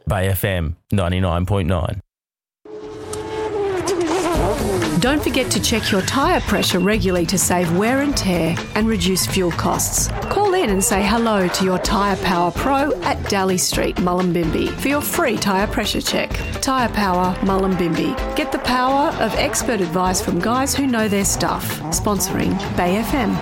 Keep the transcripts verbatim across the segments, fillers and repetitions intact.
Bay F M ninety-nine point nine. Don't forget to check your tyre pressure regularly to save wear and tear and reduce fuel costs. Call in and say hello to your Tyre Power Pro at Daly Street, Mullumbimby for your free tyre pressure check. Tyre Power, Mullumbimby. Get the power of expert advice from guys who know their stuff. Sponsoring Bay F M.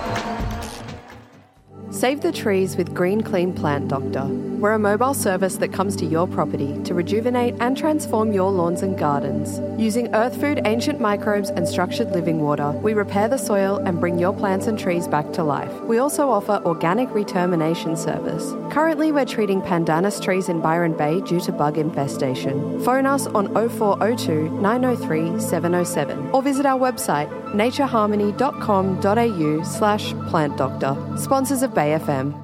Save the trees with Green Clean Plant Doctor. We're a mobile service that comes to your property to rejuvenate and transform your lawns and gardens. Using earth food, ancient microbes and structured living water, we repair the soil and bring your plants and trees back to life. We also offer organic retermination service. Currently, we're treating pandanus trees in Byron Bay due to bug infestation. Phone us on oh four oh two, nine oh three, seven oh seven or visit our website natureharmony.com.au slash plant doctor. Sponsors of Bay F M.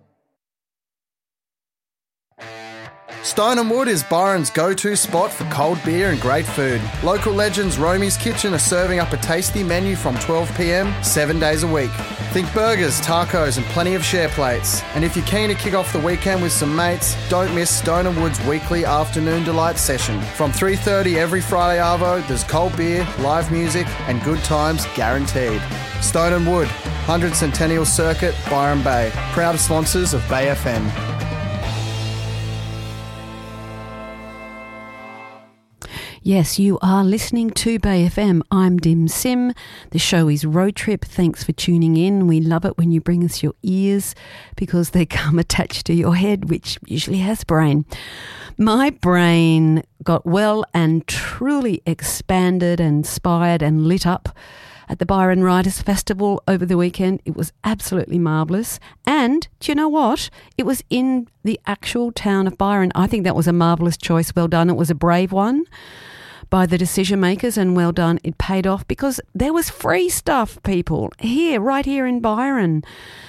Stone and Wood is Byron's go-to spot for cold beer and great food. Local legends Romy's Kitchen are serving up a tasty menu from twelve p m, seven days a week. Think burgers, tacos and plenty of share plates. And if you're keen to kick off the weekend with some mates, don't miss Stone and Wood's weekly afternoon delight session. From three thirty every Friday arvo, there's cold beer, live music and good times guaranteed. Stone and Wood, one hundred Centennial Circuit, Byron Bay. Proud sponsors of Bay F M. Yes, you are listening to Bay F M. I'm Dim Sim. The show is Road Trip. Thanks for tuning in. We love it when you bring us your ears because they come attached to your head, which usually has brain. My brain got well and truly expanded and inspired and lit up at the Byron Writers Festival over the weekend. It was absolutely marvellous. And do you know what? It was in the actual town of Byron. I think that was a marvellous choice. Well done. It was a brave one by the decision makers, and well done. It paid off because there was free stuff, people, here, right here in Byron.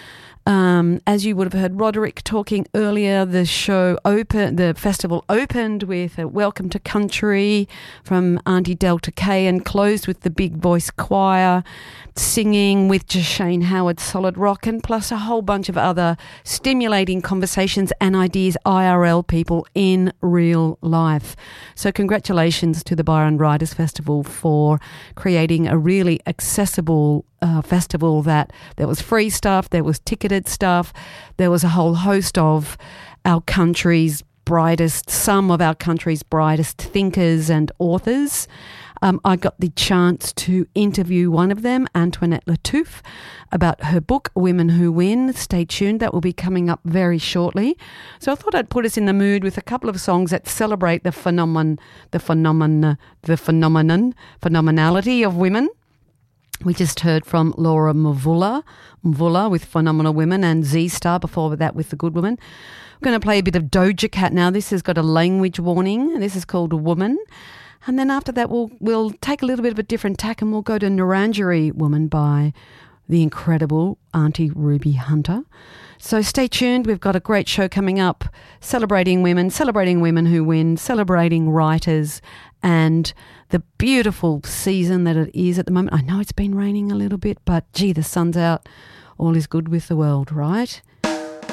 Um, as you would have heard Roderick talking earlier, the show open, the festival opened with a Welcome to Country from Auntie Delta K and closed with the Big Voice Choir singing with Jashane Howard Solid Rock, and plus a whole bunch of other stimulating conversations and ideas, I R L people in real life. So congratulations to the Byron Writers Festival for creating a really accessible uh, festival that there was free stuff, there was ticketed stuff, there was a whole host of our country's brightest, some of our country's brightest thinkers and authors. Um, I got the chance to interview one of them, Antoinette Lattouf, about her book, Women Who Win. Stay tuned. That will be coming up very shortly. So I thought I'd put us in the mood with a couple of songs that celebrate the phenomenon, the phenomenon, the phenomenon, phenomenality of women. We just heard from Laura Mvula, Mvula with Phenomenal Women, and Z-Star before that with The Good Woman. I'm going to play a bit of Doja Cat now. This has got a language warning. This is called Woman. And then after that, we'll we'll take a little bit of a different tack and we'll go to Narangiri Woman by the incredible Auntie Ruby Hunter. So stay tuned. We've got a great show coming up, celebrating women, celebrating women who win, celebrating writers, and the beautiful season that it is at the moment. I know it's been raining a little bit, but gee, the sun's out. All is good with the world, right?